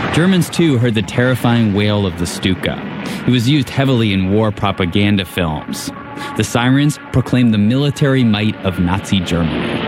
Germans, too, heard the terrifying wail of the Stuka. It was used heavily in war propaganda films. The sirens proclaimed the military might of Nazi Germany.